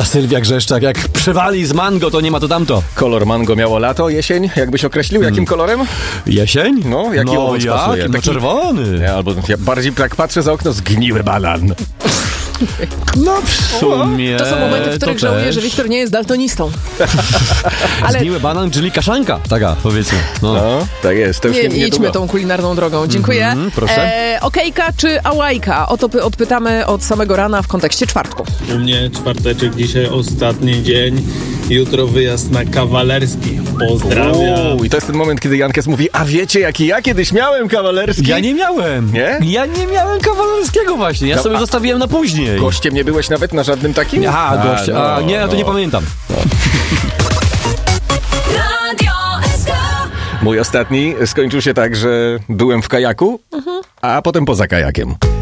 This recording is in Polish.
Sylwia Grzeszczak, jak przewali z mango, to nie ma to tamto. Kolor mango miało lato, jesień? Jakbyś określił, jakim kolorem? Jesień? No, jaki owoc pasuje? No czerwony. Nie, albo ja bardziej jak patrzę za okno, zgniły banan. No w sumie... To są momenty, w których żałuję, że Wiktor nie jest daltonistą. Ale... Zgniły banan, czyli kaszanka, taka powiedzmy. No, tak jest. To już nie niedługo. idźmy tą kulinarną drogą. Dziękuję. Proszę. Okejka czy ałajka? O to odpytamy od samego rana w kontekście czwartku. U mnie czwarteczek, dzisiaj ostatni dzień. Jutro wyjazd na kawalerski. Pozdrawiam. I to jest ten moment, kiedy Jankes mówi, a wiecie, jaki ja kiedyś miałem kawalerski? Ja nie miałem. Nie? Ja nie miałem kawalerskiego właśnie. Ja sobie zostawiłem na później. Gościem nie byłeś nawet na żadnym takim? Aha, gość. Nie, ja to nie pamiętam. Mój ostatni skończył się tak, że byłem w kajaku, a potem poza kajakiem.